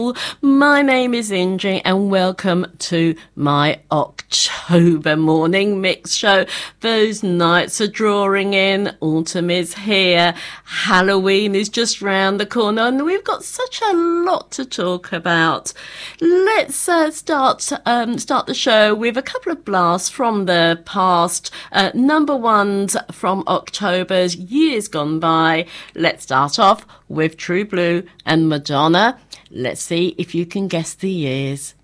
My name is Inji and welcome to my October morning mix show. Those nights are drawing in, autumn is here, Halloween is just round the corner and we've got such a lot to talk about. Let's start the show with a couple of blasts from the past, number ones from October's years gone by. Let's start off with True Blue and Madonna. Let's see if you can guess the years.